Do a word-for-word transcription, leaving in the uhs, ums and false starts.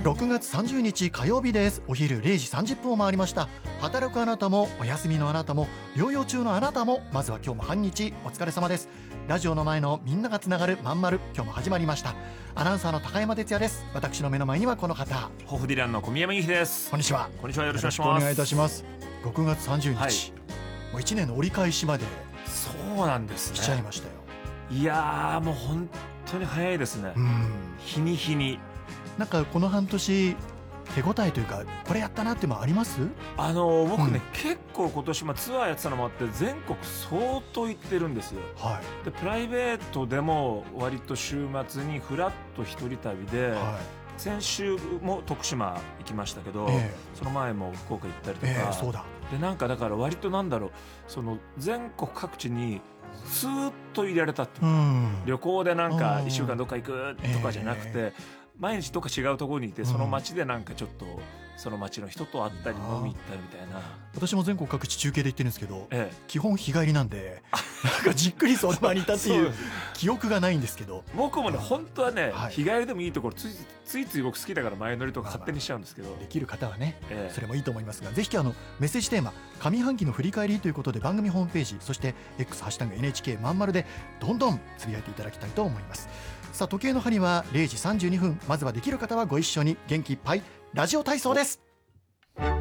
ろくがつさんじゅうにち火曜日です。お昼れいじさんじゅっぷんを回りました。働くあなたもお休みのあなたも療養中のあなたも、まずは今日も半日お疲れ様です。ラジオの前のみんながつながるまんまる、今日も始まりました。アナウンサーの高山哲也です。私の目の前にはこの方、 ホフディランの小宮山由紀です。 こんにちは。 こんにちは、よろしくお願いしよろしくおます。 願いいたします。ろくがつさんじゅうにち、 はい、 もういちねんの折り返しまでそうなんですね。 来ちゃいましたよ。 いやー、もう本当に早いですね。 うん、 日に日に。 なんかこの半年手応えというか、これやったなっていうのあります？ あのー、僕ね、 うん、 結構今年、まあ、ツアーやってたのもあって全国相当行ってるんですよ。 はでプライベートでも割と週末にフラッと一人旅で、 い、は先週も徳島行きましたけど、 ええその前も福岡行ったりとい、 か、 ええそうだ。 でなんかだから割となんだろう、その全国各地にスーッと入れられたっていううか、 ん、 旅行でなんかうんいっしゅうかんどっか行くとかじゃなくて、 え毎日どっか違うところにいて、 うんその街でなんかちょっとその街の人と会ったりいいな飲み行ったりみたいな。 私も全国各地中継で行ってるんですけど、 ええ、 基本日帰りなんでなんかじっくりその場にいたっていうそうです。 記憶がないんですけど、 僕もね本当はね、 はい日帰りでもいいところついついつい僕好きだから前乗りとか勝手にしちゃうんですけど、 できる方はね、 ええそれもいいと思いますが、ぜひ今日あのメッセージテーマ上半期の振り返りということで、番組ホームページ、そして X ハッシュタグ エヌエイチケー まんまるでどんどんつぶやいていただきたいと思います。さあ、時計の針はれいじさんじゅうにふん。まずはできる方はご一緒に元気いっぱいラジオ体操です。